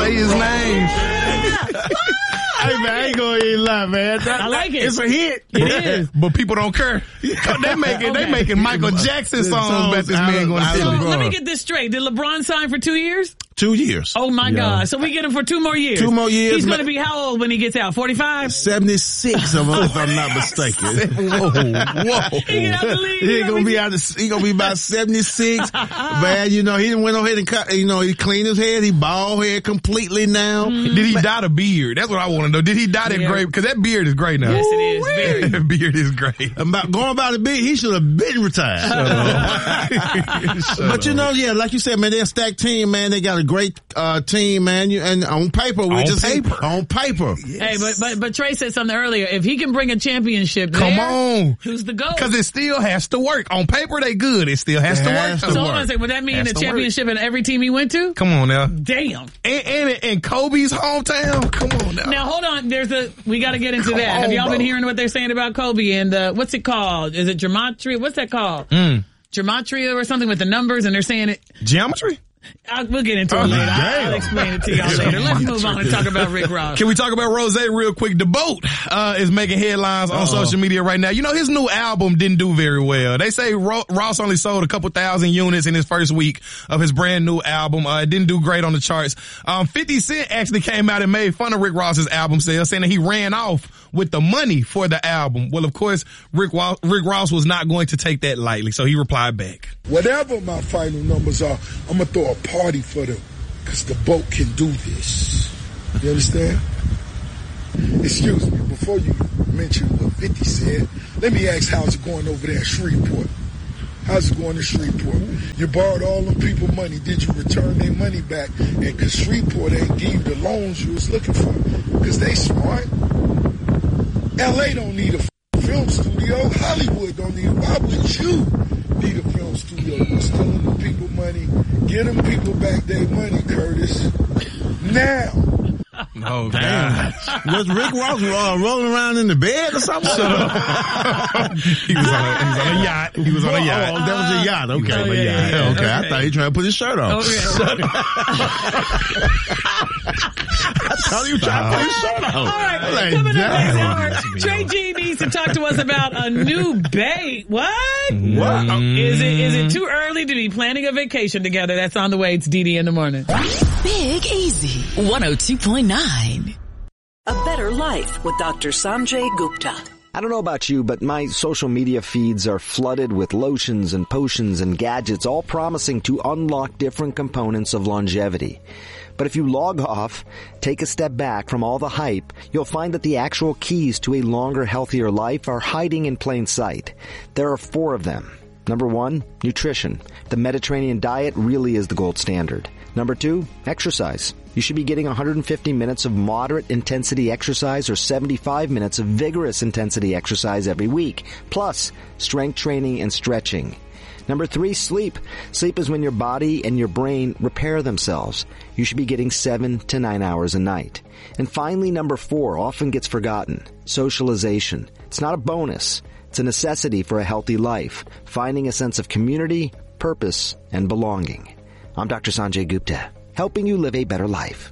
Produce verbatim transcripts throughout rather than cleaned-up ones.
say his name. Hey, man, I ain't gonna even lie, man. That, I like it. It's a hit. It is. But people don't care. They making, Okay. they making Michael Jackson songs about this man going to So see let me get this straight. Did LeBron sign for two years? Two years. Oh, my Yeah. God. So we get him for two more years. Two more years. He's going to Ma- be how old when he gets out? forty-five? seventy-six, of them, if I'm not mistaken. Whoa, whoa. He get out the league. He gonna be out. Of, he gonna be about seventy-six. Man, you know he didn't went on ahead and cut. You know he cleaned his head. He bald head completely now. Mm-hmm. Did he dye the beard? That's what I want to know. Did he dye that Yeah. gray? Because that beard is gray now. Yes, it is. Very. That beard is gray. About going by the beard, he should have been retired. But you know, yeah, like you said, man, they're a stacked team, man. They got a great uh team, man. You, and on paper, we On just paper. on paper. Hey, but, but, but Trey said something earlier. If he can bring a championship Come there, on. who's the GOAT? Because it still has to work. On paper, they good. It still has It to has work. to So work. hold on a second. Would that mean Has a to work. championship in every team he went to? Come on now. Damn. And, and in Kobe's hometown? Come on now. Now hold on. There's a, we got to get into Come that. on, Have y'all bro. been hearing what they're saying about Kobe and uh, what's it called? Is it gematria? What's that called? Mm. Gematria or something with the numbers, and they're saying it. Geometry? I'll, we'll get into Oh, it later. I'll, damn. I'll explain it to y'all later. Let's move on and talk about Rick Ross. Can we talk about Rose real quick? The Boat uh, is making headlines on Uh-oh. social media right now. You know, his new album didn't do very well. They say Ro- Ross only sold a couple thousand units in his first week of his brand new album. Uh, it didn't do great on the charts. Um, fifty Cent actually came out and made fun of Rick Ross's album sales, saying that he ran off with the money for the album. Well, of course, Rick, Wa- Rick Ross was not going to take that lightly, so he replied back. Whatever my final numbers are, I'm going to throw a party for them because the boat can do this. You understand? Excuse me, before you mention what fifty said, let me ask how's it going over there at Shreveport? How's it going to Shreveport? You borrowed all them people money. Did you return their money back? And because Shreveport ain't give you the loans you was looking for because they smart. L A don't need a film studio. Hollywood don't need it. Why would you need a film studio? You stealing the people money. Get them people back their money, Curtis. Now. Oh, damn. Was Rick Ross uh, rolling around in the bed or something? he, was on a, he was on a yacht. He was on a yacht. Oh, that was a yacht. Okay. Oh, yeah, yeah, yeah, yeah. okay. Okay. I thought he trying to put his shirt on. Oh, yeah. I thought he was trying to put his shirt on. All right, Like, coming up next damn. hour, Trey G needs to talk to us about a new babe. What? What? Is it is it too early to be planning a vacation together? That's on the way. It's D D in the morning. Big Easy, one oh two point nine. A better life with Doctor Sanjay Gupta. I don't know about you, but my social media feeds are flooded with lotions and potions and gadgets, all promising to unlock different components of longevity. But if you log off, take a step back from all the hype, you'll find that the actual keys to a longer, healthier life are hiding in plain sight. There are four of them. Number one, nutrition. The Mediterranean diet really is the gold standard. Number two, exercise. You should be getting one hundred fifty minutes of moderate intensity exercise or seventy-five minutes of vigorous intensity exercise every week, plus strength training and stretching. Number three, sleep. Sleep is when your body and your brain repair themselves. You should be getting seven to nine hours a night. And finally, number four often gets forgotten. Socialization. It's not a bonus. It's a necessity for a healthy life. Finding a sense of community, purpose, and belonging. I'm Doctor Sanjay Gupta, helping you live a better life.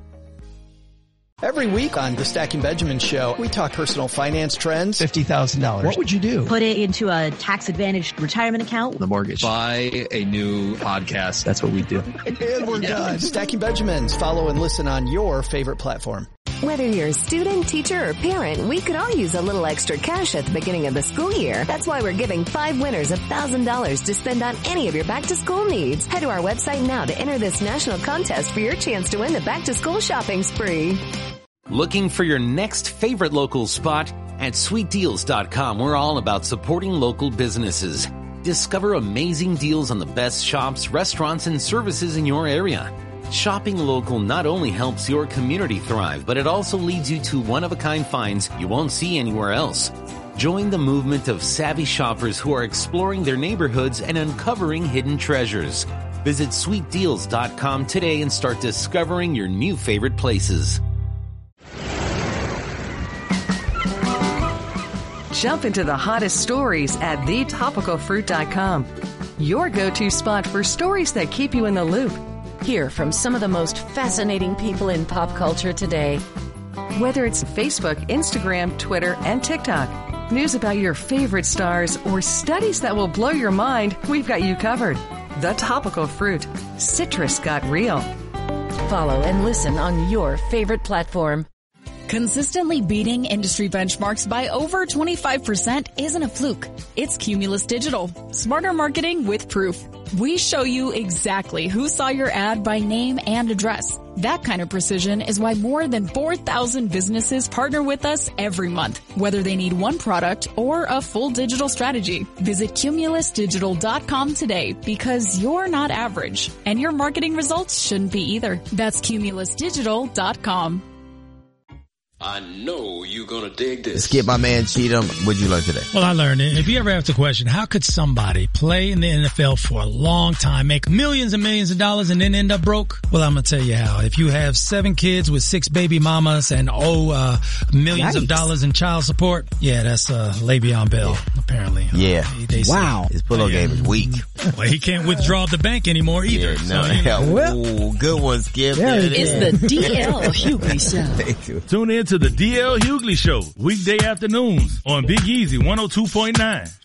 Every week on the Stacking Benjamin Show, we talk personal finance trends. fifty thousand dollars. What would you do? Put it into a tax-advantaged retirement account. The mortgage. Buy a new podcast. That's what we do. And we're done. Stacking Benjamins. Follow and listen on your favorite platform. Whether you're a student, teacher, or parent, we could all use a little extra cash at the beginning of the school year. That's why we're giving five winners one thousand dollars to spend on any of your back-to-school needs. Head to our website now to enter this national contest for your chance to win the back-to-school shopping spree. Looking for your next favorite local spot? At sweet deals dot com, we're all about supporting local businesses. Discover amazing deals on the best shops, restaurants, and services in your area. Shopping local not only helps your community thrive, but it also leads you to one-of-a-kind finds you won't see anywhere else. Join the movement of savvy shoppers who are exploring their neighborhoods and uncovering hidden treasures. Visit sweet deals dot com today and start discovering your new favorite places. Jump into the hottest stories at the topical fruit dot com. Your go-to spot for stories that keep you in the loop. Hear from some of the most fascinating people in pop culture today. Whether it's Facebook, Instagram, Twitter, and TikTok, news about your favorite stars, or studies that will blow your mind, we've got you covered. The Topical Fruit. Citrus got real. Follow and listen on your favorite platform. Consistently beating industry benchmarks by over twenty-five percent isn't a fluke. It's Cumulus Digital. Smarter marketing with proof. We show you exactly who saw your ad by name and address. That kind of precision is why more than four thousand businesses partner with us every month, whether they need one product or a full digital strategy. Visit cumulus digital dot com today because you're not average, and your marketing results shouldn't be either. That's cumulus digital dot com. I know you're going to dig this. Skip, my man Cheatham, what'd you learn today? Well, I learned it. If you ever ask the question, how could somebody play in the N F L for a long time, make millions and millions of dollars, and then end up broke? Well, I'm going to tell you how. If you have seven kids with six baby mamas and owe uh, millions Yikes. of dollars in child support, yeah, that's uh, Le'Veon Bell, yeah. apparently. Yeah. Uh, they wow. Say. His pillow yeah. game is weak. Well, he can't withdraw the bank anymore either. Yeah, no, so, you know. well, Ooh, good one, Skip. Yeah, it's the D L Hughley Show. Thank you. Tune in to the D L Hughley Show, weekday afternoons on Big Easy one oh two point nine.